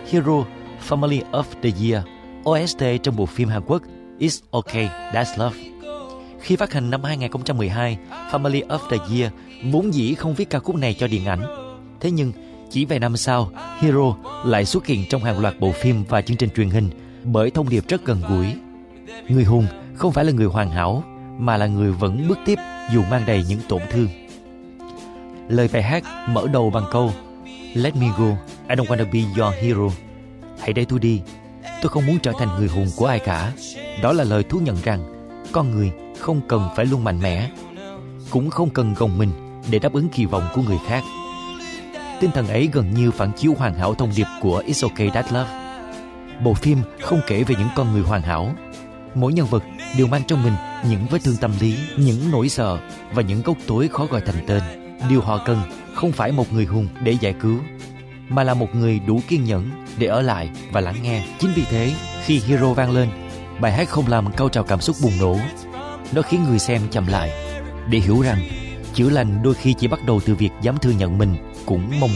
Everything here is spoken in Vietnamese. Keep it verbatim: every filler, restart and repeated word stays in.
Hero Family of the Year, o ét tê trong bộ phim Hàn Quốc It's Okay, That's Love. Khi phát hành năm hai không một hai, Family of the Year vốn dĩ không viết ca khúc này cho điện ảnh. Thế nhưng, chỉ vài năm sau, Hero lại xuất hiện trong hàng loạt bộ phim và chương trình truyền hình bởi thông điệp rất gần gũi. Người hùng không phải là người hoàn hảo, mà là người vẫn bước tiếp dù mang đầy những tổn thương. Lời bài hát mở đầu bằng câu Let me go, I don't wanna be your hero. Hãy để tôi đi, tôi không muốn trở thành người hùng của ai cả. Đó là lời thú nhận rằng con người không cần phải luôn mạnh mẽ, cũng không cần gồng mình để đáp ứng kỳ vọng của người khác. Tinh thần ấy gần như phản chiếu hoàn hảo thông điệp của It's Okay, That's Love. Bộ phim không kể về những con người hoàn hảo. Mỗi nhân vật đều mang trong mình những vết thương tâm lý, những nỗi sợ và những góc tối khó gọi thành tên. Điều họ cần không phải một người hùng để giải cứu, mà là một người đủ kiên nhẫn để ở lại và lắng nghe. Chính vì thế, khi Hero vang lên, bài hát không làm cao trào cảm xúc bùng nổ. Nó khiến người xem chậm lại để hiểu rằng chữa lành đôi khi chỉ bắt đầu từ việc dám thừa nhận mình cũng mong